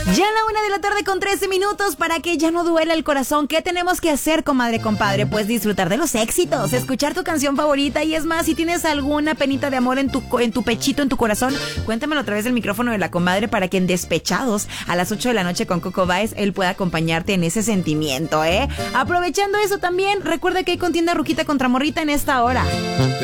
Ya a la 1:13 con 13 minutos para que ya no duela el corazón. ¿Qué tenemos que hacer, comadre, compadre? Pues disfrutar de los éxitos, escuchar tu canción favorita. Y es más, si tienes alguna penita de amor en tu pechito, en tu corazón, cuéntamelo a través del micrófono de la comadre para que en Despechados a las 8 de la noche con Coco Báez él pueda acompañarte en ese sentimiento, ¿eh? Aprovechando eso también, recuerda que hay contienda ruquita contra morrita en esta hora.